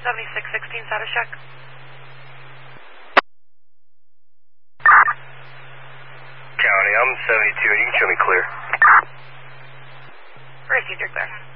7616 status check. County, I'm 72, and you can show me clear. Received, you're clear.